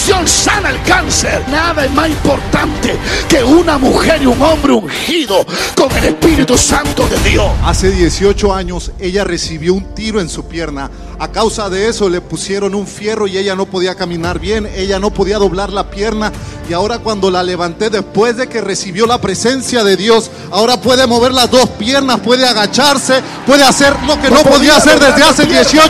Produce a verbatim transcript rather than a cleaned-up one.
unción sana el cáncer. Nada es más importante que una mujer y un hombre ungido con el Espíritu Santo de Dios. Hace dieciocho años ella recibió un tiro en su pierna. A causa de eso le pusieron un fierro y ella no podía caminar bien, ella no podía doblar la pierna. Y ahora cuando la levanté, después de que recibió la presencia de Dios, ahora puede mover las dos piernas, puede agacharse, puede hacer lo que no, no podía hacer desde hace dieciocho